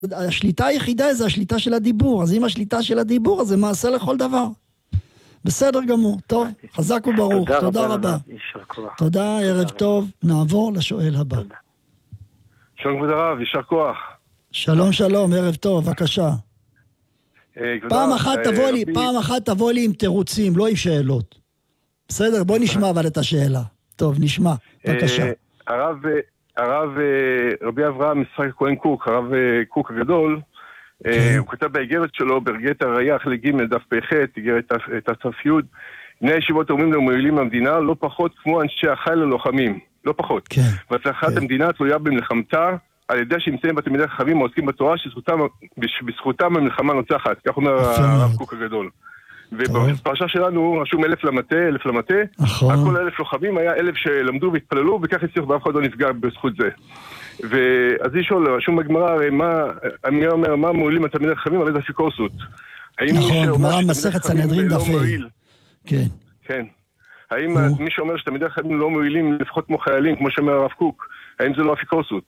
השליטה היחידה זה השליטה של הדיבור, אז אם השליטה של הדיבור, אז זה מעשה לכל דבר. בסדר גמור, טוב, חזק וברוך, תודה רבה. תודה, ערב טוב, נעבור לשואל הבא. שלום כבוד הרב, יישר כוח. שלום שלום, ערב טוב, בבקשה. פעם אחת תבוא לי עם תירוצים, לא עם שאלות. בסדר, בוא נשמע אבל את השאלה. טוב, נשמע, בבקשה. הרב רבי אברהם יצחק הכהן קוק, הרב קוק הגדול, הוא כתב באיגרת שלו, ברגעת הרייך לג' דף פ"ח, איגרת את הסף י', בני הישיבות אומרים למועילים המדינה, לא פחות כמו אנשי החיל הלוחמים, לא פחות. והצלחת המדינה תלויה במלחמתה, על ידי שנמצאים בתלמידי חכמים העוסקים בתורה, שבזכותם המלחמה נוצחת, כך אומר הרב קוק הגדול. ובפרשה שלנו רשום 1,000 למטה, הכל 1,000 לוחמים, היה 1,000 שלמדו והתפללו, וכך הצליחו ואף אחד לא נפגע בזכות זה. ואז היא שואל, רשום בגמרא, אני אומר, מה מועילים התלמידי חכמים, הרי זה אפיקורסות. נכון, גמרא מסכת סנהדרין דף ה'. כן. כן. האם מי שאומר שתלמידי חכמים לא מועילים לפחות כמו חיילים, כמו שאומר הרב קוק, האם זה לא אפיקורסות?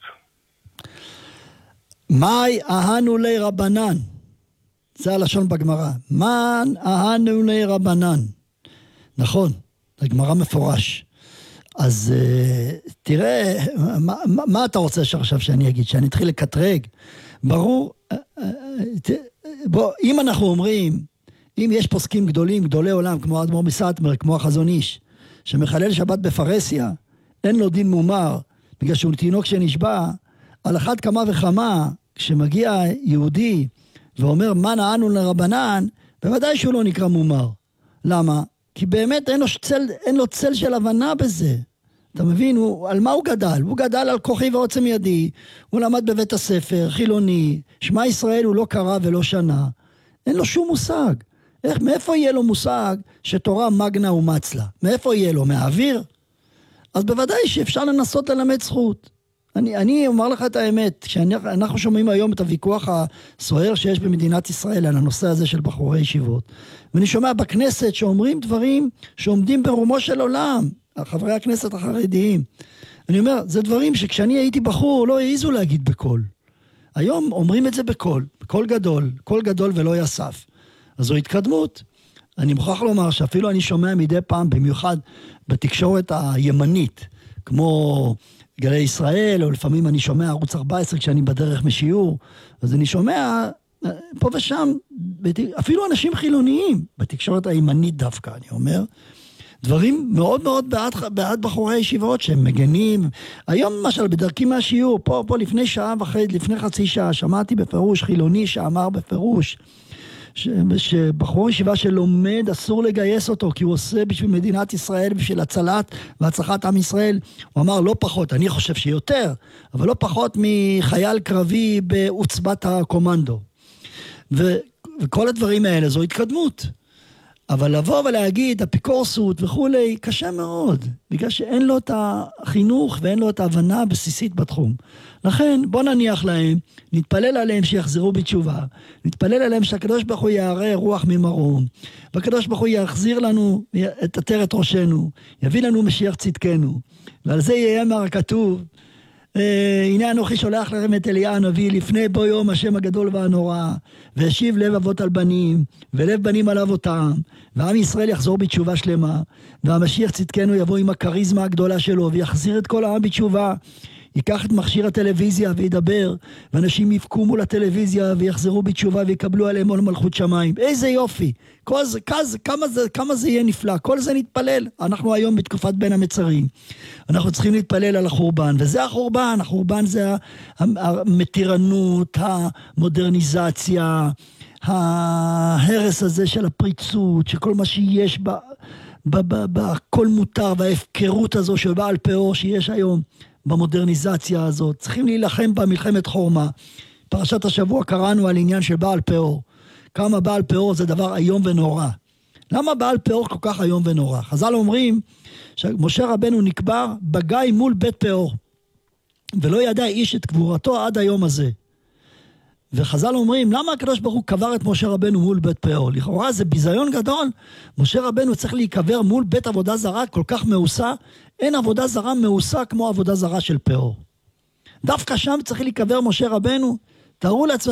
מאי אהנו לי רבנן, זה הלשון בגמרא, מן אהנו לי רבנן, נכון, זה גמרא מפורש. אז תראה, מה אתה רוצה שעכשיו שאני אגיד, שאני אתחיל לקטרג? ברור, בוא, אם אנחנו אומרים, אם יש פוסקים גדולים, גדולי עולם, כמו האדמו"ר מסאטמר, כמו החזון איש, שמחלל שבת בפרהסיה, אין לו דין מומר, בגלל שהוא תינוק שנשבע, על אחת כמה וכמה, כשמגיע יהודי ואומר מה נענו לרבנן, בוודאי שהוא לא נקרא מומר. למה? כי באמת אין לו צל של הבנה בזה. אתה מבין? על מה הוא גדל? הוא גדל על כוחי ועוצם ידי, הוא למד בבית הספר, חילוני, שמע ישראל הוא לא קרא ולא שנה. אין לו שום מושג. מאיפה יהיה לו מושג שתורה מגנה ומצלה? מאיפה יהיה לו? מהאוויר? אז בוודאי שאפשר לנסות ללמד זכות. אני אומר לך את האמת, כשאנחנו שומעים היום את הוויכוח הסוער שיש במדינת ישראל על הנושא הזה של בחורי ישיבות, ואני שומע בכנסת שאומרים דברים שעומדים ברומו של עולם, חברי הכנסת החרדיים. אני אומר, זה דברים שכשאני הייתי בחור לא העיזו להגיד בקול. היום אומרים את זה בקול, קול גדול ולא יסף. אז זו התקדמות. אני מוכרח לומר שאפילו אני שומע מדי פעם, במיוחד בתקשורת הימנית, כמו גלי ישראל, או לפעמים אני שומע ערוץ 14 כשאני בדרך משיעור, אז אני שומע פה ושם, אפילו אנשים חילוניים, בתקשורת הימנית דווקא, אני אומר, דברים מאוד מאוד בעד בחורי הישיבות שהם מגנים. היום למשל בדרכי מהשיעור, פה לפני שעה וחצי, לפני חצי שעה, שמעתי בפירוש חילוני שאמר בפירוש, שבחור ישיבה שלומד אסור לגייס אותו כי הוא עושה בשביל מדינת ישראל, בשביל הצלת והצלחת עם ישראל. הוא אמר לא פחות, אני חושב שיותר, אבל לא פחות מחייל קרבי בעוצבת הקומנדו. וכל הדברים האלה זו התקדמות. אבל לבוא ולהגיד אפיקורסות וכולי, קשה מאוד, בגלל שאין לו את החינוך ואין לו את ההבנה הבסיסית בתחום. לכן בוא נניח להם, נתפלל עליהם שיחזרו בתשובה, נתפלל עליהם שהקדוש ברוך הוא יערה רוח ממרום, והקדוש ברוך הוא יחזיר לנו את עטרת ראשנו, יביא לנו משיח צדקנו, ועל זה יאמר הכתוב, הנה אנוכי שולח לכם את אליה הנביא לפני בוא יום השם הגדול והנורא, והשיב לב אבות על בנים ולב בנים על אבותם, ועם ישראל יחזור בתשובה שלמה, והמשיח צדקנו יבוא עם הקריזמה הגדולה שלו ויחזיר את כל העם בתשובה. ייקח את מכשיר הטלוויזיה וידבר, ואנשים יפקו מול הטלוויזיה ויחזרו בתשובה ויקבלו עליהם עול מלכות שמיים. איזה יופי, כמה זה יהיה נפלא, כל זה נתפלל. אנחנו היום בתקופת בין המצרים, אנחנו צריכים להתפלל על החורבן, וזה החורבן זה המתירנות, המודרניזציה, ההרס הזה של הפריצות, שכל מה שיש בכל מותר, וההפקרות הזו של בעל פאור שיש היום, במודרניזציה הזאת, צריכים להילחם במלחמת חורמה. פרשת השבוע קראנו על עניין של בעל פאור. כמה בעל פאור זה דבר היום ונורא. למה בעל פאור כל כך היום ונורא? חז"ל אומרים שמשה רבנו נקבר בגיא מול בית פאור, ולא ידע איש את קבורתו עד היום הזה. וחז"ל אומרים, למה הקדוש ברוך הוא קבר את משה רבנו מול בית פאור? לכאורה זה ביזיון גדול. משה רבנו צריך להיקבר מול בית עבודה זרה כל כך מעושה. אין עבודה זרה מעושה כמו עבודה זרה של פאור. דווקא שם צריך להיקבר משה רבנו. תארו לעצמכם,